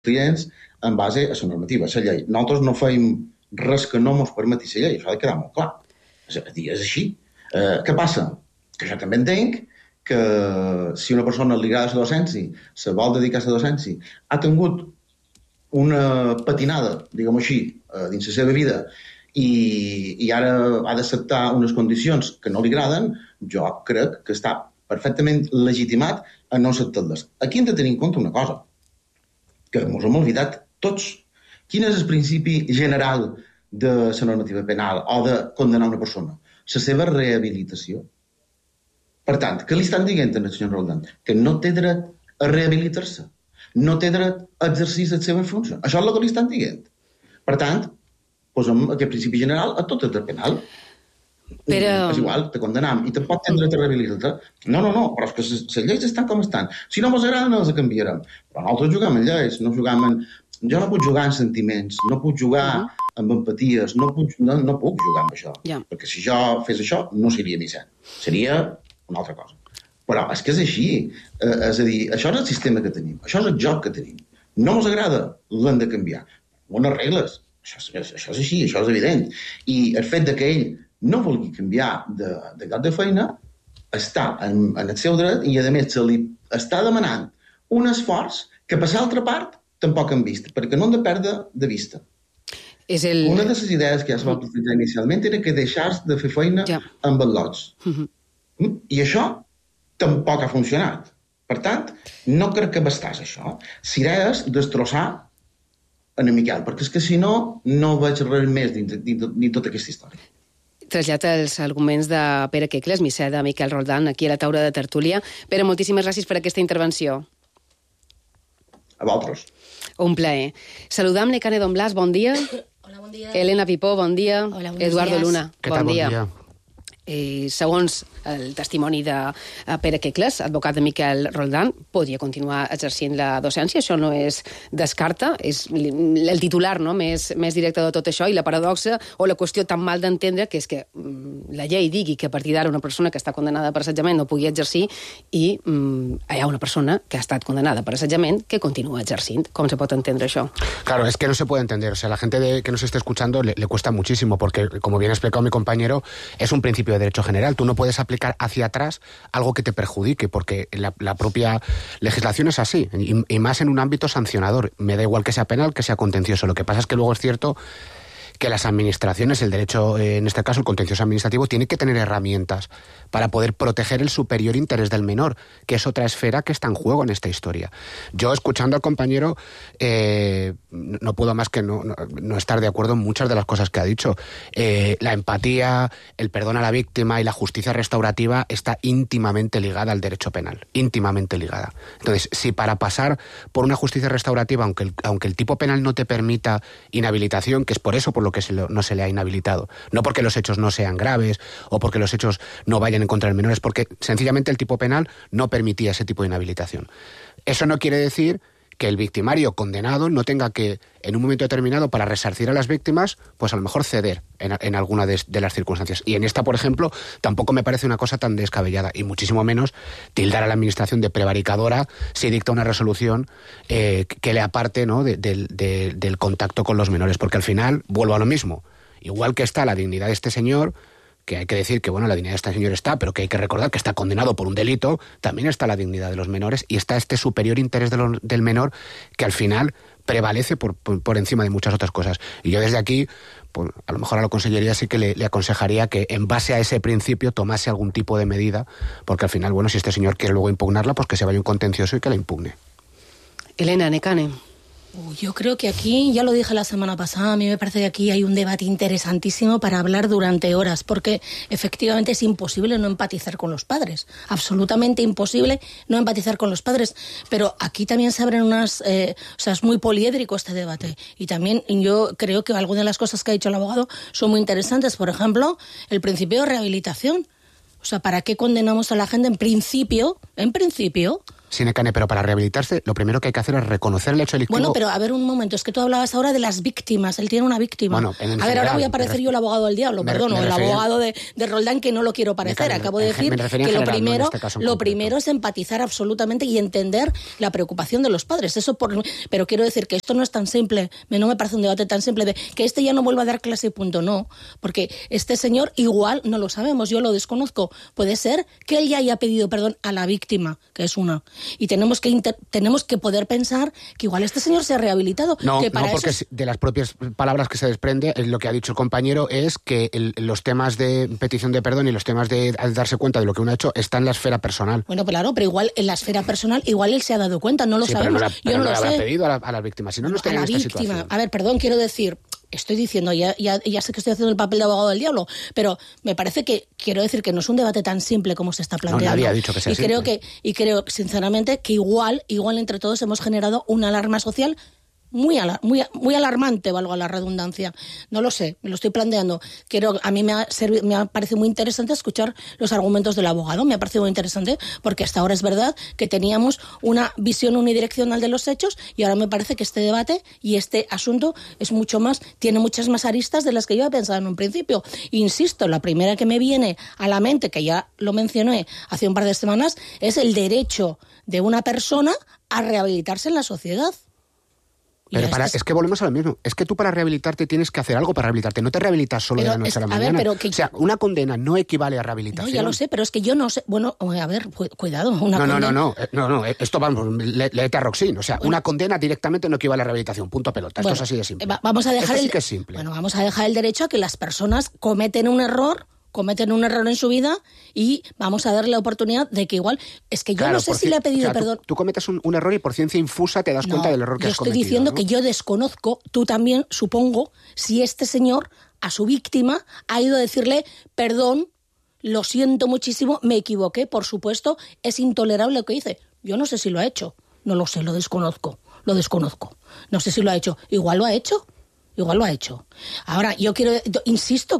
clients en base a la normativa, a la llei. Nosaltres no feim res que no ens permeti la llei, això ha de quedar molt clar. És així. Què passa? Que jo també entenc que si una persona li agrada la docència, se vol dedicar a la docència, ha tingut una patinada, diguem-ho així, dins la seva vida, i ara ha d'acceptar unes condicions que no li agraden, jo crec que està perfectament legitimat a no acceptar-les. Aquí hem de tenir en compte una cosa, que ens hem oblidat tots. Quin és el principi general de la normativa penal o de condenar una persona? La seva rehabilitació. Per tant, què li estan dient al senyor Roldán? Que no té dret a rehabilitar-se. No té dret a exercir les seves funcions. Això és el que li estan dient. Per tant, posem aquest principi general a tot el dret penal. Però... És igual, te condemnem i tampoc tens dret a rehabilitar-te. No, però és que les lleis estan com estan. Si no ens agraden, les canviarem. Però nosaltres juguem en lleis, no juguem en... Jo no puc jugar en sentiments, no puc jugar amb empaties, no puc jugar amb això. Perquè si jo fes això, no seria Vicent. Seria una altra cosa. Però és que és així. És a dir, això és el sistema que tenim, això és el joc que tenim. No ens agrada, l'hem de canviar. Unes regles. Això és així, això és evident. I el fet de que ell no vulgui canviar de lloc de feina està en el seu dret i, a més, se li està demanant un esforç que, per l'altra part, tampoc hem vist, perquè no hem de perdre de vista. Una de les idees que ja es va utilitzar inicialment era que deixars de fer feina amb els lots. I això tampoc ha funcionat. Per tant, no crec que bastàs això. S'iràs destrossar en Miquel, perquè és que si no, no veig res més ni tota aquesta història. Trasllat els arguments de Pere Quecles, misser de Miquel Roldán, aquí a la taula de tertúlia. Pere, moltíssimes gràcies per aquesta intervenció. A vosaltres. Un plaer. Saludam l'Ecane Don Blas, bon dia. Hola, bon dia. Elena Pipó, bon dia. Hola, Eduardo días. Luna, bon dia. Segons el testimoni de Pere Quecles, advocat de Miquel Roldán, podria continuar exercint la docència, això no és descarta, és el titular més directe de tot això, i la paradoxa o la qüestió tan mal d'entendre que és que la llei digui que a partir d'ara una persona que està condenada per assetjament no pugui exercir i hi ha una persona que ha estat condenada per assetjament que continua exercint. Com se pot entendre això? Claro, es que no se puede entender. O sea, la gente que nos esté escuchando le cuesta muchísimo porque, como bien ha explicado mi compañero, es un principio de derecho general. Tú no puedes aplicar hacia atrás algo que te perjudique, porque la propia legislación es así, y más en un ámbito sancionador. Me da igual que sea penal, que sea contencioso. Lo que pasa es que luego es cierto que las administraciones, el derecho, en este caso el contencioso administrativo, tiene que tener herramientas para poder proteger el superior interés del menor, que es otra esfera que está en juego en esta historia. Yo, escuchando al compañero, no puedo más que no estar de acuerdo en muchas de las cosas que ha dicho. La empatía, el perdón a la víctima y la justicia restaurativa está íntimamente ligada al derecho penal, íntimamente ligada. Entonces, si para pasar por una justicia restaurativa, aunque el tipo penal no te permita inhabilitación, que es por eso por lo que no se le ha inhabilitado, no porque los hechos no sean graves o porque los hechos no vayan en contra del menor, es porque sencillamente el tipo penal no permitía ese tipo de inhabilitación. Eso no quiere decir que el victimario condenado no tenga que, en un momento determinado, para resarcir a las víctimas, pues a lo mejor ceder en alguna de las circunstancias. Y en esta, por ejemplo, tampoco me parece una cosa tan descabellada, y muchísimo menos tildar a la administración de prevaricadora si dicta una resolución que le aparte, ¿no?, del contacto con los menores, porque al final vuelvo a lo mismo. Igual que está la dignidad de este señor, que hay que decir que, bueno, la dignidad de este señor está, pero que hay que recordar que está condenado por un delito, también está la dignidad de los menores y está este superior interés del menor que al final prevalece por encima de muchas otras cosas. Y yo desde aquí, pues, a lo mejor a la Consellería sí que le aconsejaría que en base a ese principio tomase algún tipo de medida, porque al final, bueno, si este señor quiere luego impugnarla, pues que se vaya un contencioso y que la impugne. Elena, Necane. Yo creo que aquí, ya lo dije la semana pasada, a mí me parece que aquí hay un debate interesantísimo para hablar durante horas, porque efectivamente es imposible no empatizar con los padres, absolutamente imposible no empatizar con los padres, pero aquí también se abren unas... o sea, es muy poliédrico este debate, y también yo creo que algunas de las cosas que ha dicho el abogado son muy interesantes, por ejemplo, el principio de rehabilitación. O sea, ¿para qué condenamos a la gente en principio, Sí, Nekane, pero para rehabilitarse lo primero que hay que hacer es reconocer el hecho delictivo. Bueno, pero a ver un momento, es que tú hablabas ahora de las víctimas, él tiene una víctima. Bueno, a ver, ahora voy a parecer yo el abogado del diablo, perdón, o el abogado de Roldán, que no lo quiero parecer. Nekane, Acabo de decir que lo primero es empatizar absolutamente y entender la preocupación de los padres. Pero quiero decir que esto no es tan simple, no me parece un debate tan simple de que este ya no vuelva a dar clase y punto, no. Porque este señor igual, no lo sabemos, yo lo desconozco, puede ser que él ya haya pedido perdón a la víctima, que es una. Y tenemos que poder pensar que igual este señor se ha rehabilitado. No, que para no, porque de las propias palabras que se desprende, lo que ha dicho el compañero es que los temas de petición de perdón y los temas de darse cuenta de lo que uno ha hecho están en la esfera personal. Bueno, claro, pero igual en la esfera personal, igual él se ha dado cuenta, no lo sabemos. Pero yo no lo lo habrá sé. pedido a las víctimas, si no, no estaría en esta situación. A ver, perdón, quiero decir... Estoy diciendo, ya sé que estoy haciendo el papel de abogado del diablo, pero me parece que, quiero decir que no es un debate tan simple como se está planteando. No, nadie ha dicho que sea simple. Creo, sinceramente, que igual entre todos hemos generado una alarma social muy alarmante, valga la redundancia. No lo sé, me lo estoy planteando. A mí me ha parecido muy interesante escuchar los argumentos del abogado, me ha parecido muy interesante, porque hasta ahora es verdad que teníamos una visión unidireccional de los hechos y ahora me parece que este debate y este asunto tiene muchas más aristas de las que yo había pensado en un principio. Insisto, la primera que me viene a la mente, que ya lo mencioné hace un par de semanas, es el derecho de una persona a rehabilitarse en la sociedad. Pero es que volvemos a lo mismo. Es que tú para rehabilitarte tienes que hacer algo para rehabilitarte. No te rehabilitas solo de la noche a la mañana. O sea, una condena no equivale a rehabilitación. No, ya lo sé, pero es que yo no sé... Bueno, a ver, cuidado. No. Esto vamos, léete a Roxin. O sea, una condena directamente no equivale a rehabilitación. Punto pelota. Esto es así de simple. Vamos a dejar esto sí que es simple. Bueno, vamos a dejar el derecho a que las personas cometen un error en su vida y vamos a darle la oportunidad de que igual... Es que yo no sé si le he pedido perdón. Tú cometes un error y por ciencia infusa te das cuenta del error que has cometido. Yo estoy diciendo, ¿no? que yo desconozco, tú también, supongo, si este señor a su víctima ha ido a decirle perdón, lo siento muchísimo, me equivoqué, por supuesto, es intolerable lo que hice. Yo no sé si lo ha hecho, no lo sé, lo desconozco. No sé si lo ha hecho, igual lo ha hecho. Ahora, insisto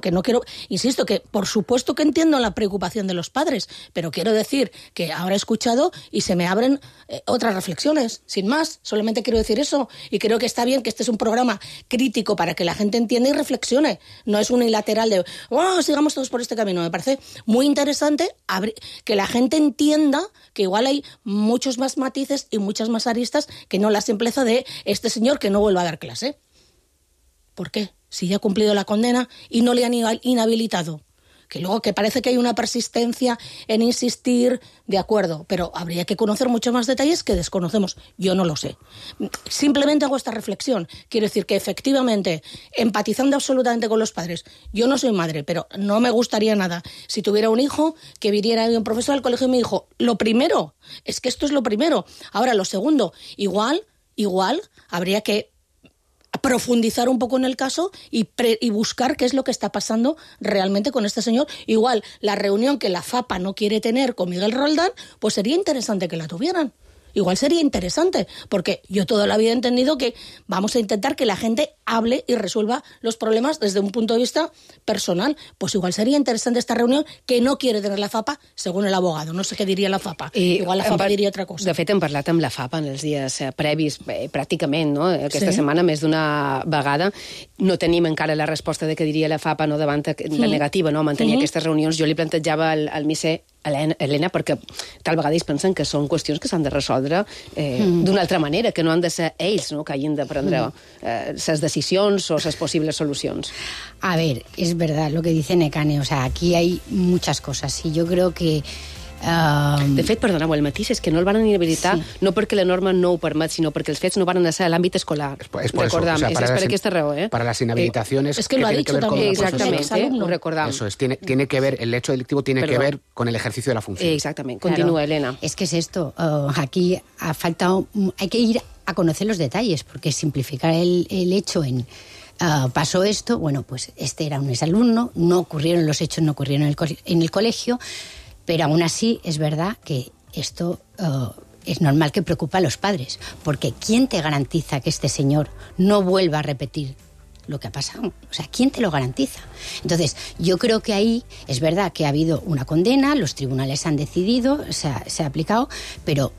que por supuesto que entiendo la preocupación de los padres, pero quiero decir que ahora he escuchado y se me abren otras reflexiones, sin más, solamente quiero decir eso, y creo que está bien que este es un programa crítico para que la gente entienda y reflexione, no es unilateral de, sigamos todos por este camino. Me parece muy interesante que la gente entienda que igual hay muchos más matices y muchas más aristas que no la simpleza de este señor que no vuelva a dar clase. ¿Por qué? Si ya ha cumplido la condena y no le han inhabilitado. Que luego que parece que hay una persistencia en insistir, de acuerdo, pero habría que conocer muchos más detalles que desconocemos. Yo no lo sé. Simplemente hago esta reflexión. Quiero decir que efectivamente, empatizando absolutamente con los padres, yo no soy madre, pero no me gustaría nada si tuviera un hijo que viniera un profesor del colegio y me dijo, lo primero, es que esto es lo primero. Ahora, lo segundo, igual habría que profundizar un poco en el caso y buscar qué es lo que está pasando realmente con este señor. Igual, la reunión que la FAPA no quiere tener con Miguel Roldán, pues sería interesante que la tuvieran. Igual sería interesante, porque yo toda la vida he entendido que vamos a intentar que la gente hable y resuelva los problemas desde un punto de vista personal. Pues igual sería interesante esta reunión que no quiere tener la FAPA, según el abogado. No sé què diria la FAPA. Igual la FAPA diria altra cosa. De fet, hem parlat amb la FAPA en els dies previs, pràcticament, no? Aquesta setmana, més d'una vegada. No tenim encara la resposta de què diria la FAPA, no, davant la negativa, no, a mantenir aquestes reunions. Jo li plantejava al misser Helena, perquè tal vegada ells pensen que són qüestions que s'han de resoldre d'una altra manera, que no han de ser ells, no, que hagin de prendre ses decisions o ses posibles solucions. A ver, es verdad lo que dice Nekane, o sea, aquí hay muchas cosas y yo creo que De fet, perdoneu, el matís és que no el van inhabilitar no perquè la norma no ho permet, sinó perquè els fets no van ser a l'àmbit escolar. Es por eso, o sea, es per aquesta raó, Para las inhabilitaciones es que lo ha dicho también. Exactamente, ho recordamos. Eso es, tiene que ver, el hecho delictivo tiene que ver con el ejercicio de la función. Exactamente, continúa, Elena. Es que es esto, aquí ha faltado, hay que ir a conocer los detalles, porque simplificar el hecho en... pasó esto, bueno, pues este era un exalumno, no ocurrieron los hechos, no ocurrieron en el colegio, pero aún así es verdad que esto es normal que preocupa a los padres, porque ¿quién te garantiza que este señor no vuelva a repetir lo que ha pasado? O sea, ¿quién te lo garantiza? Entonces, yo creo que ahí es verdad que ha habido una condena, los tribunales han decidido, se ha aplicado, pero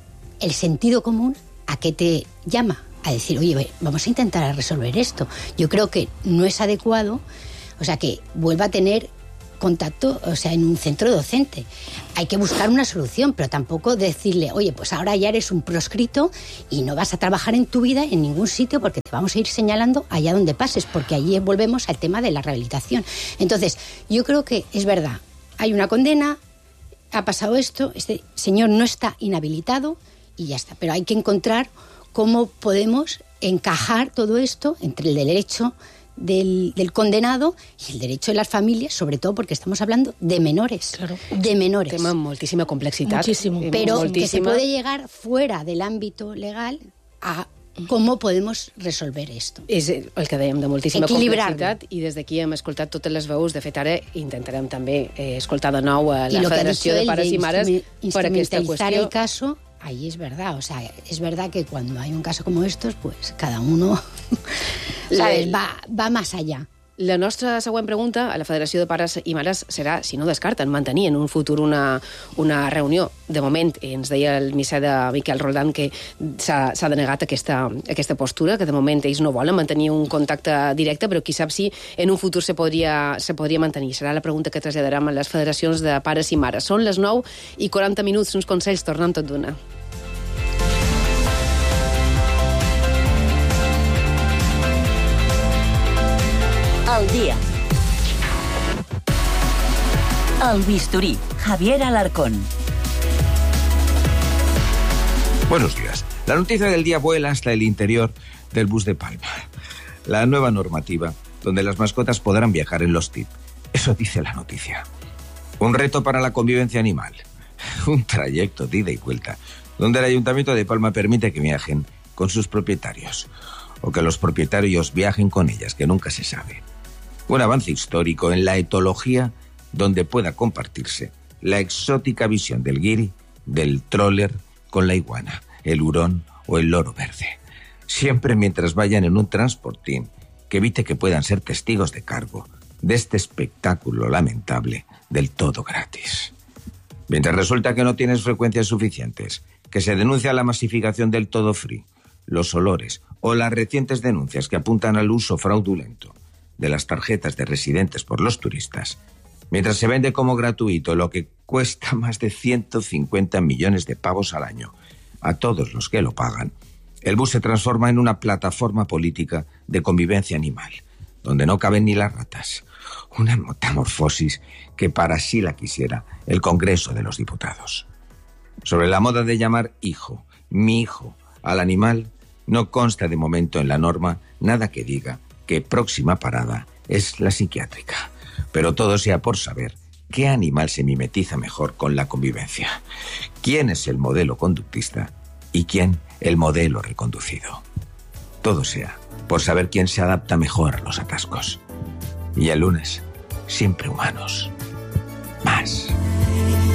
el sentido común a qué te llama, a decir, oye, vamos a intentar resolver esto. Yo creo que no es adecuado, o sea, que vuelva a tener contacto, o sea, en un centro docente. Hay que buscar una solución, pero tampoco decirle, oye, pues ahora ya eres un proscrito y no vas a trabajar en tu vida en ningún sitio porque te vamos a ir señalando allá donde pases, porque allí volvemos al tema de la rehabilitación. Entonces, yo creo que es verdad, hay una condena, ha pasado esto, este señor no está inhabilitado y ya está, pero hay que encontrar cómo podemos encajar todo esto entre el derecho del condenado y el derecho de las familias, sobre todo porque estamos hablando de menores. Claro. De menores. Tema amb moltíssima complexitat. Muchísimo. Pero moltíssima. que se puede llegar fuera del ámbito legal a cómo podemos resolver esto. És el que dèiem, de moltíssima Equilibrar-lo. complexitat, i des d'aquí hem escoltat totes les veus. De fet, ara intentarem també escoltar de nou a Y la lo que ha Federació dicho de él Pares de i Mares per aquesta instrumentalizar qüestió. el caso, ahí es verdad, o sea, es verdad que cuando hay un caso como estos, pues cada uno, ¿sabes? Va más allá. La nostra següent pregunta a la Federació de Pares i Mares serà si no descarten mantenir en un futur una reunió. De moment, ens deia el missè de Miquel Roldán que s'ha denegat aquesta postura, que de moment ells no volen mantenir un contacte directe, però qui sap si en un futur se podria mantenir. Serà la pregunta que traslladarem a les federacions de pares i mares. Són les 9:40, uns consells, tornem tot d'una. Al día. El bisturí, Javier Alarcón. Buenos días. La noticia del día vuela hasta el interior del bus de Palma. La nueva normativa, donde las mascotas podrán viajar en los TIP. Eso dice la noticia. Un reto para la convivencia animal. Un trayecto de ida y vuelta, donde el Ayuntamiento de Palma permite que viajen con sus propietarios. O que los propietarios viajen con ellas, que nunca se sabe. Un avance histórico en la etología donde pueda compartirse la exótica visión del guiri, del troller con la iguana, el hurón o el loro verde. Siempre mientras vayan en un transportín que evite que puedan ser testigos de cargo de este espectáculo lamentable del todo gratis. Mientras resulta que no tienes frecuencias suficientes, que se denuncia la masificación del todo free, los olores o las recientes denuncias que apuntan al uso fraudulento de las tarjetas de residentes por los turistas, mientras se vende como gratuito lo que cuesta más de 150 millones de pavos al año a todos los que lo pagan, el bus se transforma en una plataforma política de convivencia animal, donde no caben ni las ratas. Una metamorfosis que para sí la quisiera el Congreso de los Diputados. Sobre la moda de llamar hijo, mi hijo, al animal, no consta de momento en la norma nada que diga que próxima parada es la psiquiátrica. Pero todo sea por saber qué animal se mimetiza mejor con la convivencia, quién es el modelo conductista y quién el modelo reconducido. Todo sea por saber quién se adapta mejor a los atascos. Y el lunes, siempre humanos.